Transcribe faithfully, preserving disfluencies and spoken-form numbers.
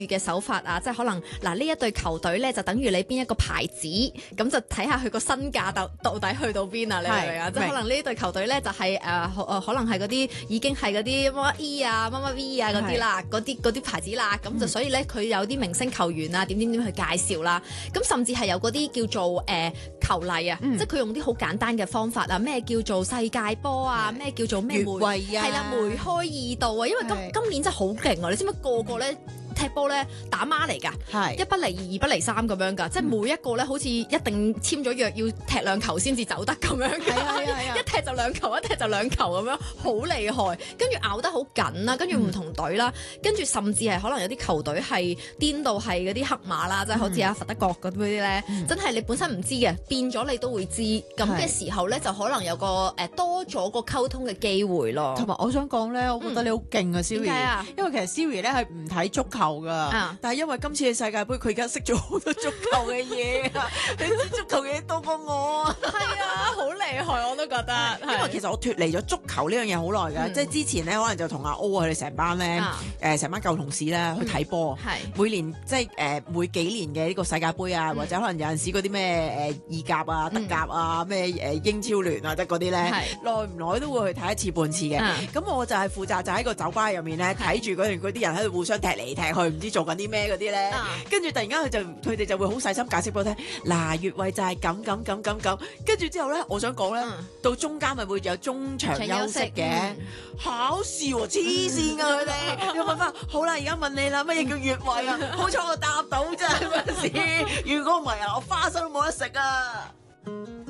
嘅手法啊，即係可能嗱呢一隊球隊咧就等於你邊一個牌子，咁就睇下佢個身價到到底去到邊啊？你明唔明啊？即係可能呢一隊球隊咧就係、是、誒、呃、可能係嗰啲已經係嗰啲乜乜 E 啊、乜乜 V 啊嗰啲啦，嗰啲嗰啲牌子啦，咁就所以咧佢有啲明星球員啊點點點去介紹啦，咁甚至係有嗰啲叫做誒、呃、球例啊，嗯、即係佢用啲好簡單嘅方法啊，咩叫做世界波啊，咩叫做咩梅係啦梅開二度啊，因為今今年真係好勁啊！你知唔知個個咧？踢波咧打孖嚟㗎，一不離二，二不離三咁樣㗎，即係每一個咧好似一定簽咗約要踢兩球先至走得咁樣㗎，一踢就兩球，一踢就兩球咁樣，好厲害。跟住咬得好緊啦，跟住唔同隊啦，跟住甚至係可能有啲球隊係顛到係嗰啲黑馬啦，即係好似阿佛德國嗰啲咧，真係你本身唔知嘅，變咗你都會知。咁嘅時候咧，就可能有個誒多咗個溝通嘅機會咯。 同埋我想講咧，我覺得你好勁啊，Siri， 啊， 因為其實 Siri 咧係唔睇足球噶，啊、但係因為今次嘅世界盃，佢而家識咗好多足球嘅嘢啊！你知足球嘅嘢多過我啊！ 係啊，好厲害我都覺得。 因為其實我脫離咗足球呢樣嘢好耐㗎，嗯、即係之前咧可能就同阿 O 佢哋成班咧，誒成、啊呃、班舊同事咧去睇波，嗯、每年即係誒、呃、每幾年嘅呢個世界盃啊，嗯、或者可能有陣時嗰啲咩誒意甲啊、德甲啊、咩誒、呃、英超聯啊，即係嗰啲咧，耐唔耐都會去睇一次半次嘅。咁、嗯、我就係負責就喺個酒吧入面咧睇住嗰嗰啲人喺度互相踢嚟踢去，唔知做緊啲咩嗰啲咧。跟住、啊、突然間佢就佢哋就會好細心解釋俾我聽。嗱，越位就係咁咁咁咁咁。跟住之後咧，我想講咧，嗯、到中間咪會有中場休息嘅，嗯、考試喎，黐線啊佢哋。又問翻，好啦，而家問你啦，乜嘢叫越位啊？好彩我答到啫嗰陣時，如果唔係啊，我花生都冇得食啊！